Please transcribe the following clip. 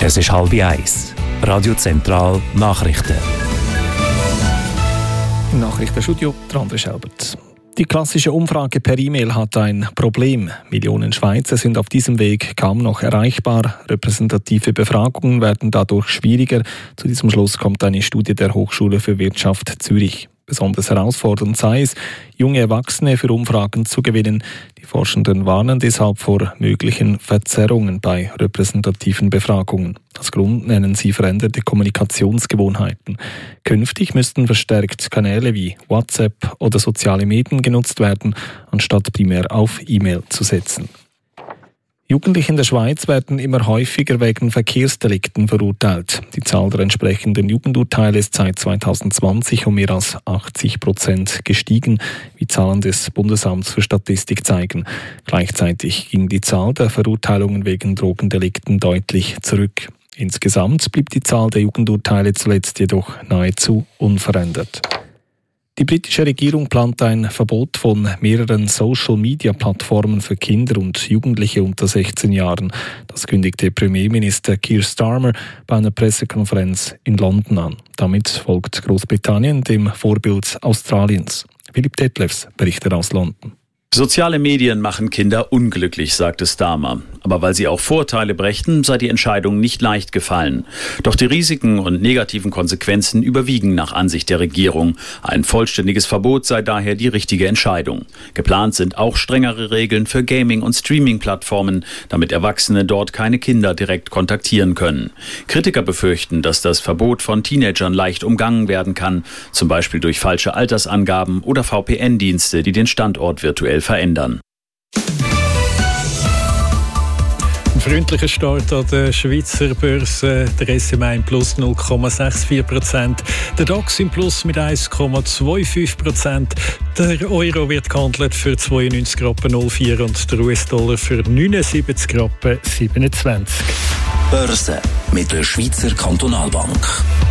Es ist 12:30. Radio Zentral Nachrichten. Im Nachrichtenstudio André Schelbert. Die klassische Umfrage per E-Mail hat ein Problem. Millionen Schweizer sind auf diesem Weg kaum noch erreichbar. Repräsentative Befragungen werden dadurch schwieriger. Zu diesem Schluss kommt eine Studie der Hochschule für Wirtschaft Zürich. Besonders herausfordernd sei es, junge Erwachsene für Umfragen zu gewinnen. Die Forschenden warnen deshalb vor möglichen Verzerrungen bei repräsentativen Befragungen. Als Grund nennen sie veränderte Kommunikationsgewohnheiten. Künftig müssten verstärkt Kanäle wie WhatsApp oder soziale Medien genutzt werden, anstatt primär auf E-Mail zu setzen. Jugendliche in der Schweiz werden immer häufiger wegen Verkehrsdelikten verurteilt. Die Zahl der entsprechenden Jugendurteile ist seit 2020 um mehr als 80% gestiegen, wie Zahlen des Bundesamts für Statistik zeigen. Gleichzeitig ging die Zahl der Verurteilungen wegen Drogendelikten deutlich zurück. Insgesamt blieb die Zahl der Jugendurteile zuletzt jedoch nahezu unverändert. Die britische Regierung plant ein Verbot von mehreren Social-Media-Plattformen für Kinder und Jugendliche unter 16 Jahren. Das kündigte Premierminister Keir Starmer bei einer Pressekonferenz in London an. Damit folgt Großbritannien dem Vorbild Australiens. Philipp Detlefs berichtet aus London. Soziale Medien machen Kinder unglücklich, sagte Starmer. Aber weil sie auch Vorteile brächten, sei die Entscheidung nicht leicht gefallen. Doch die Risiken und negativen Konsequenzen überwiegen nach Ansicht der Regierung. Ein vollständiges Verbot sei daher die richtige Entscheidung. Geplant sind auch strengere Regeln für Gaming- und Streaming-Plattformen, damit Erwachsene dort keine Kinder direkt kontaktieren können. Kritiker befürchten, dass das Verbot von Teenagern leicht umgangen werden kann, zum Beispiel durch falsche Altersangaben oder VPN-Dienste, die den Standort virtuell verändern. Ein freundlicher Start an der Schweizer Börse. Der SMA im Plus 0,64%. Der DAX im Plus mit 1,25%. Der Euro wird gehandelt für 92,04 Rappen und der US-Dollar für 79,27 Rappen. Börse mit der Schweizer Kantonalbank.